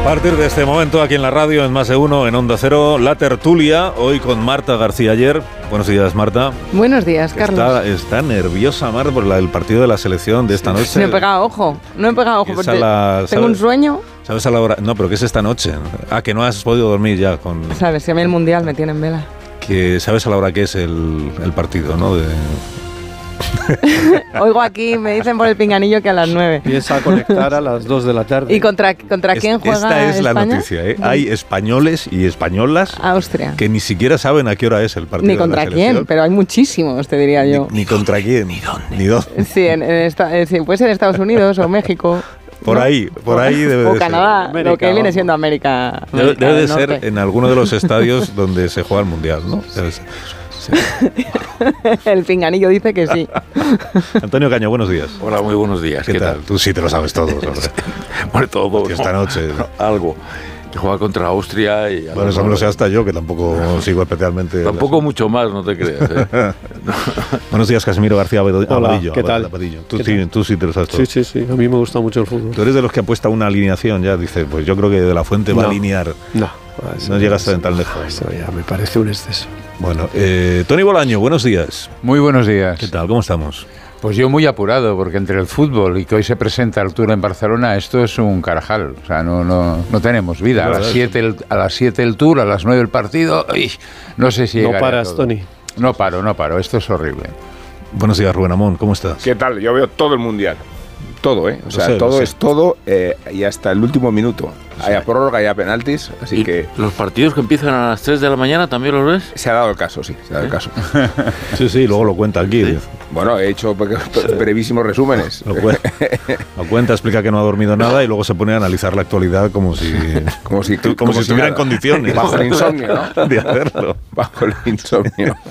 A partir de este momento, aquí en la radio, en Más de Uno, en Onda Cero, la tertulia, hoy con Marta García Aller. Buenos días, Marta. Buenos días, Carlos. Está nerviosa, Marta, por el partido de la selección de esta noche. No he pegado ojo porque tengo un sueño. ¿Sabes a la hora? No, pero ¿qué es esta noche? Que no has podido dormir ya con... Sabes, que a mí el Mundial me tiene en vela. Que sabes a la hora que es el partido, ¿no? Oigo aquí, me dicen por el pinganillo que a las 9. Piensa conectar a las 2 de la tarde. ¿Y contra quién juega Esta es España? la noticia, ¿eh? Hay españoles y españolas Austria. que ni siquiera saben a qué hora es el partido. Ni contra de la selección. quién, pero hay muchísimos, te diría yo. Ni contra quién. Ni dónde. Sí, puede ser Estados Unidos o México. Por ahí debe o de Canadá, ser. lo que viene siendo América. Debe de ser Norte. en alguno de los estadios donde se juega el Mundial, ¿no? Debe ser. Sí. El pinganillo dice que sí. Antonio Caño, buenos días. Hola, muy buenos días. ¿Qué tal? Tú sí te lo sabes todo, hombre. Bueno, todo. Que esta noche... Algo. Que juega contra Austria y... Bueno, eso me lo sé hasta yo, que tampoco sigo especialmente... Tampoco mucho más, no te creas, ¿eh? Buenos días, Casimiro García Abadillo. Hola, ¿qué tal? Tú sí te lo sabes todo. Sí, a mí me gusta mucho el fútbol. Tú eres de los que apuesta una alineación ya, dice, pues yo creo que De La Fuente va a alinear. No llegas tan lejos. Eso ya me parece un exceso. Bueno, Tony Bolaño, buenos días. Muy buenos días. ¿Qué tal? ¿Cómo estamos? Pues yo muy apurado, porque entre el fútbol y que hoy se presenta el Tour en Barcelona, esto es un carajal. O sea, no tenemos vida. A las 7 el Tour, a las 9 el partido. ¡Ay! No sé si No paras, Tony. No paro. Esto es horrible. Buenos días, Rubén Amón. ¿Cómo estás? ¿Qué tal? Yo veo todo el Mundial. Todo, ¿eh? O sea, sé, todo es todo y hasta el último minuto. Hay prórroga, hay penaltis, así ¿Y que... los partidos que empiezan a las 3 de la mañana también los ves? Se ha dado el caso, sí, se ha dado el caso. Sí, luego lo cuenta aquí. Sí. Bueno, he hecho brevísimos resúmenes. Lo cuenta, explica que no ha dormido nada y luego se pone a analizar la actualidad como si estuviera en condiciones. Bajo el insomnio, ¿no? De hacerlo. Bajo el insomnio.